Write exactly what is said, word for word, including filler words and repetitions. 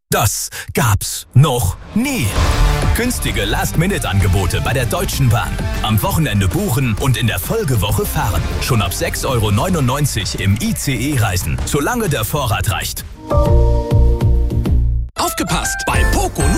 Das gab's noch nie. Günstige Last-Minute-Angebote bei der Deutschen Bahn. Am Wochenende buchen und in der Folgewoche fahren. Schon ab sechs Euro neunundneunzig im I C E reisen, solange der Vorrat reicht. Aufgepasst! Bei Poco